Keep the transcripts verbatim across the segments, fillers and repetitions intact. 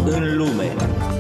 în lume.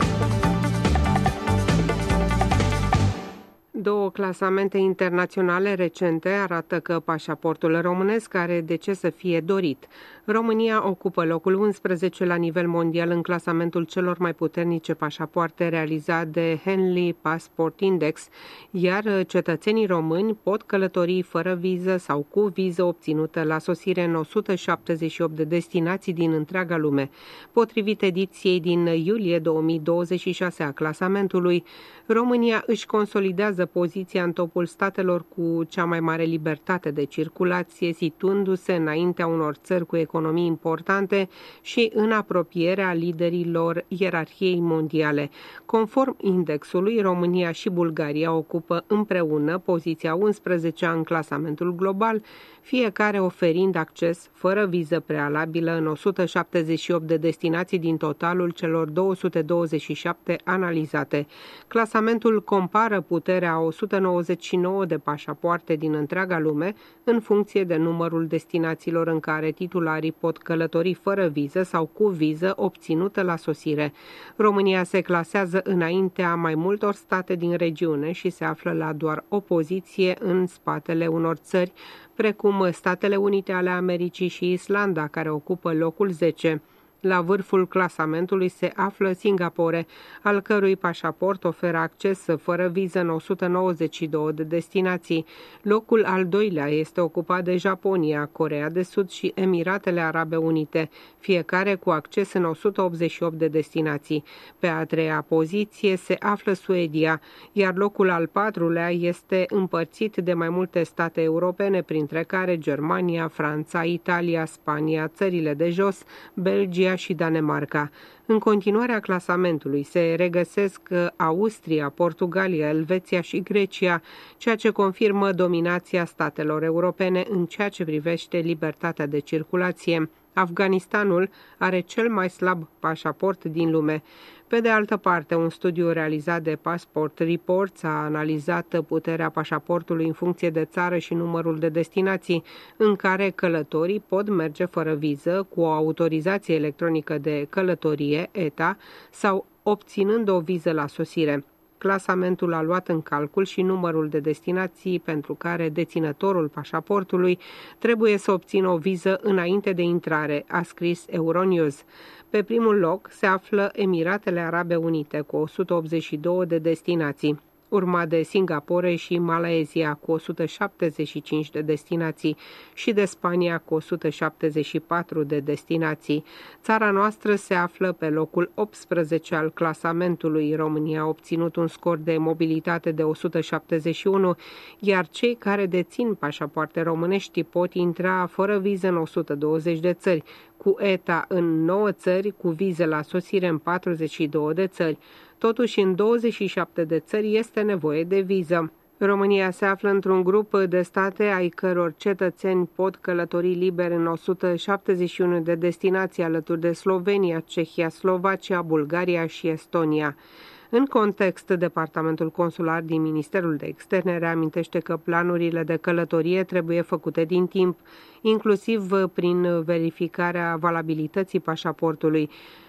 Două clasamente internaționale recente arată că pașaportul românesc are de ce să fie dorit. România ocupă locul unsprezece la nivel mondial în clasamentul celor mai puternice pașapoarte realizat de Henley Passport Index, iar cetățenii români pot călători fără viză sau cu viză obținută la sosire în o sută șaptezeci și opt de destinații din întreaga lume. Potrivit ediției din iulie două mii douăzeci și șase a clasamentului, România își consolidează poziția în topul statelor cu cea mai mare libertate de circulație, situându-se înaintea unor țări cu economii importante și în apropierea liderilor ierarhiei mondiale. Conform indexului, România și Bulgaria ocupă împreună poziția unsprezecea în clasamentul global, fiecare oferind acces fără viză prealabilă în o sută șaptezeci și opt de destinații din totalul celor două sute douăzeci și șapte analizate. Clasamentul compară puterea a o sută nouăzeci și nouă de pașapoarte din întreaga lume în funcție de numărul destinațiilor în care titularii pot călători fără viză sau cu viză obținută la sosire. România se clasează înaintea mai multor state din regiune și se află la doar o poziție în spatele unor țări precum Statele Unite ale Americii și Islanda, care ocupă locul zece. La vârful clasamentului se află Singapore, al cărui pașaport oferă acces fără viză în o sută nouăzeci și două de destinații. Locul al doilea este ocupat de Japonia, Coreea de Sud și Emiratele Arabe Unite, fiecare cu acces în o sută optzeci și opt de destinații. Pe a treia poziție se află Suedia, iar locul al patrulea este împărțit de mai multe state europene, printre care Germania, Franța, Italia, Spania, țările de jos, Belgia și Danemarca. În continuarea clasamentului se regăsesc Austria, Portugalia, Elveția și Grecia, ceea ce confirmă dominația statelor europene în ceea ce privește libertatea de circulație. Afganistanul are cel mai slab pașaport din lume. Pe de altă parte, un studiu realizat de Passport Reports a analizat puterea pașaportului în funcție de țară și numărul de destinații în care călătorii pot merge fără viză, cu o autorizație electronică de călătorie, E T A, sau obținând o viză la sosire. Clasamentul a luat în calcul și numărul de destinații pentru care deținătorul pașaportului trebuie să obțină o viză înainte de intrare, a scris Euronews. Pe primul loc se află Emiratele Arabe Unite cu o sută optzeci și două de destinații, urmat de Singapore și Malaysia cu o sută șaptezeci și cinci de destinații și de Spania cu o sută șaptezeci și patru de destinații. Țara noastră se află pe locul optsprezece al clasamentului. România a obținut un scor de mobilitate de o sută șaptezeci și unu, iar cei care dețin pașapoarte românești pot intra fără viză în o sută douăzeci de țări, cu E T A în nouă țări, cu vize la sosire în patruzeci și două de țări. Totuși, în douăzeci și șapte de țări este nevoie de viză. România se află într-un grup de state ai căror cetățeni pot călători liber în o sută șaptezeci și unu de destinații alături de Slovenia, Cehia, Slovacia, Bulgaria și Estonia. În context, Departamentul Consular din Ministerul de Externe reamintește că planurile de călătorie trebuie făcute din timp, inclusiv prin verificarea valabilității pașaportului.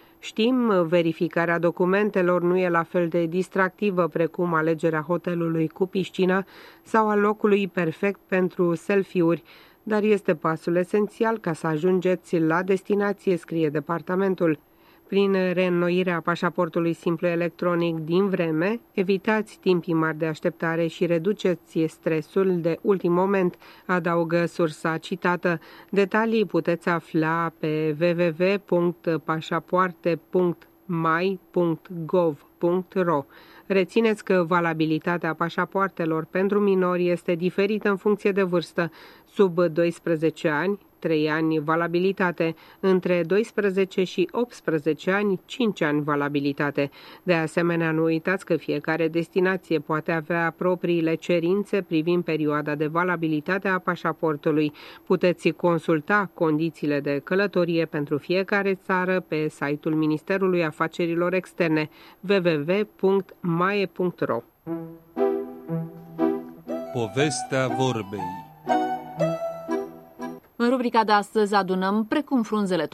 Știm, verificarea documentelor nu e la fel de distractivă precum alegerea hotelului cu piscină sau a locului perfect pentru selfie-uri, dar este pasul esențial ca să ajungeți la destinație, scrie departamentul. Prin reînnoirea pașaportului simplu electronic din vreme, evitați timpii mari de așteptare și reduceți stresul de ultim moment, adaugă sursa citată. Detalii puteți afla pe w w w punct pașapoarte punct mai punct gov punct r o. Rețineți că valabilitatea pașapoartelor pentru minori este diferită în funcție de vârstă, sub doisprezece ani, trei ani valabilitate, între doisprezece și optsprezece ani, cinci ani valabilitate. De asemenea, nu uitați că fiecare destinație poate avea propriile cerințe privind perioada de valabilitate a pașaportului. Puteți consulta condițiile de călătorie pentru fiecare țară pe site-ul Ministerului Afacerilor Externe w w w punct maie punct r o. Povestea vorbei. În rubrica de astăzi adunăm precum frunzele